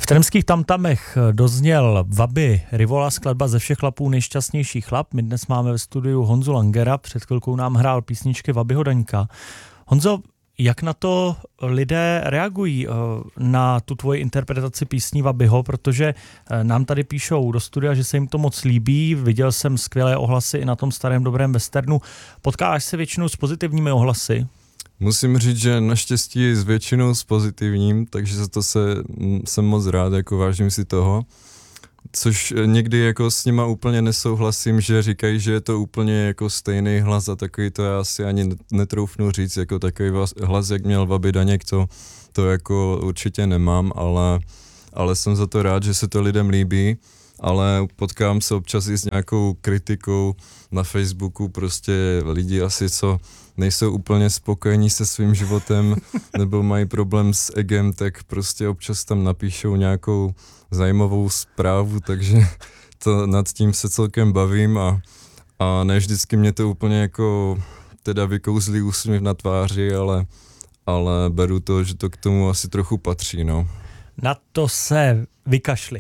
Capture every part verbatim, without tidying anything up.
V tremských tamtamech dozněl Wabi Rivola, skladba Ze všech chlapů nejšťastnější chlap. My dnes máme ve studiu Honzu Langera, před chvilkou nám hrál písničky Wabiho Daňka. Honzo, jak na to lidé reagují na tu tvoji interpretaci písní Wabiho, protože nám tady píšou do studia, že se jim to moc líbí, viděl jsem skvělé ohlasy i na tom starém dobrém westernu. Potkáš se většinou s pozitivními ohlasy? Musím říct, že naštěstí s většinou s pozitivním, takže za to se, jsem moc rád, jako vážím si toho. Což někdy jako s nima úplně nesouhlasím, že říkají, že je to úplně jako stejný hlas a takový, to já si ani netroufnu říct, jako takový hlas, jak měl Wabi Daněk, to, to jako určitě nemám, ale, ale jsem za to rád, že se to lidem líbí, ale potkám se občas i s nějakou kritikou na Facebooku, prostě lidi asi, co nejsou úplně spokojení se svým životem nebo mají problém s egem, tak prostě občas tam napíšou nějakou zajímavou zprávu, takže to nad tím se celkem bavím a, a ne vždycky mě to úplně jako teda vykouzlí úsměv na tváři, ale, ale beru to, že to k tomu asi trochu patří, no. Na to se vykašli.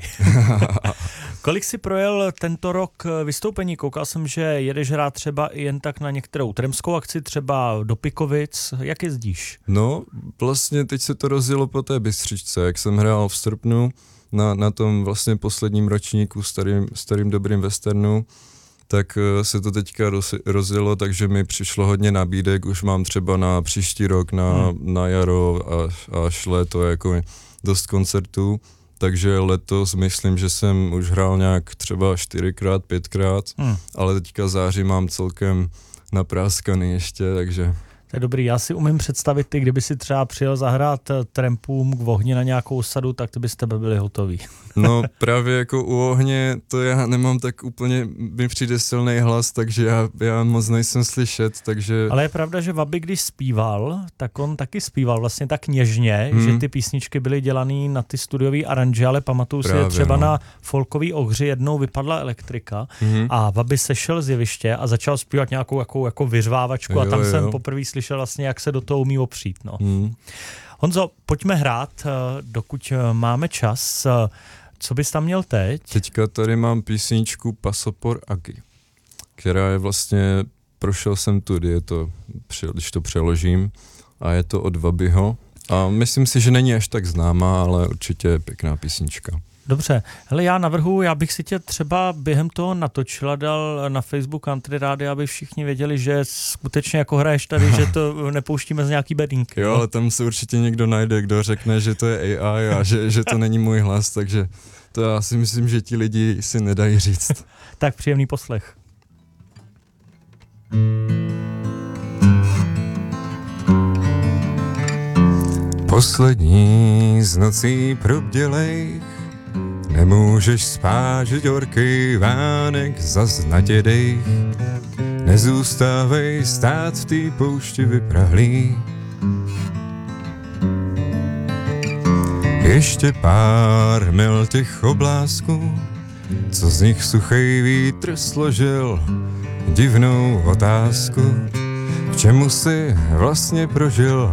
Kolik jsi projel tento rok vystoupení? Koukal jsem, že jedeš hrát třeba i jen tak na některou tremskou akci, třeba do Pikovic. Jak jezdíš? No, vlastně teď se to rozjelo po té Bystřičce, jak jsem hrál v srpnu na, na tom vlastně posledním ročníku starým, starým dobrým westernu, tak se to teďka roz, rozjelo, takže mi přišlo hodně nabídek, už mám třeba na příští rok, na, hmm. na jaro a až léto jako dost koncertů, takže letos myslím, že jsem už hrál nějak třeba čtyřikrát, pětkrát, hmm. ale teďka září mám celkem napráskaný ještě, takže... To je dobrý, já si umím představit, ty, kdyby si třeba přijel zahrát Trampům k Ohni na nějakou sadu, tak ty byste byli hotoví. No právě jako u Ohně, to já nemám tak úplně, mi přijde silný hlas, takže já, já moc nejsem slyšet, takže... Ale je pravda, že Wabi, když zpíval, tak on taky zpíval vlastně tak něžně, hmm. že ty písničky byly dělaný na ty studiový aranže, ale pamatuju si, že třeba no. na folkový Ohři jednou vypadla elektrika hmm. a Wabi sešel z jeviště a začal zpívat nějakou jako, jako vyřvávačku jo, a tam jo. jsem poprvé slyšel vlastně, jak se do toho umí opřít. No. Hmm. Honzo, pojďme hrát, dokud máme čas. Co bys tam měl teď? Teďka tady mám písničku Pasopor Agi, která je vlastně, prošel jsem tudy, je to, když to přeložím, a je to od Wabiho. A myslím si, že není až tak známá, ale určitě je pěkná písnička. Dobře, hele, já navrhuji, já bych si tě třeba během toho natočila, dal na Facebook Country Radio, aby všichni věděli, že skutečně jako hraješ tady, že to nepouštíme z nějaký bedínky. Jo, ale tam se určitě někdo najde, kdo řekne, že to je A I a že, že to není můj hlas, takže to já si myslím, že ti lidi si nedají říct. Tak příjemný poslech. Poslední z nocí probdělejch, nemůžeš spát, že ďorky vánek zas na tě dejch. Nezůstávej stát v té poušti vyprahlý. Ještě pár mil těch oblázků, co z nich suchej vítr složil divnou otázku. K čemu si vlastně prožil